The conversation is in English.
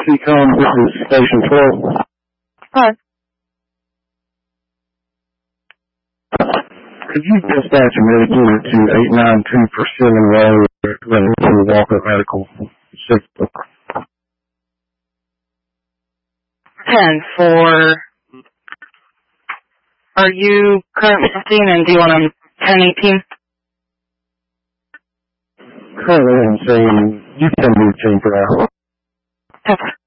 CCOM, this is Station 12. Hi. Could you dispatch a medic unit to 892 Persimmon Road, ready to Walker Medical System? 10-4. Are you currently 15 and do you want a 10-18? Currently I'm saying you can do 10 per hour. Okay.